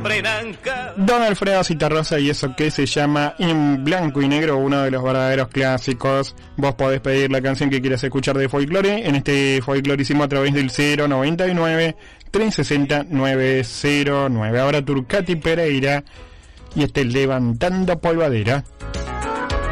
Don Alfredo Citarrosa y eso que se llama En Blanco y Negro, uno de los verdaderos clásicos. Vos podés pedir la canción que quieras escuchar de folclore en este folclorísimo a través del 099 360 909. Ahora Turcati Pereira y este Levantando Polvadera.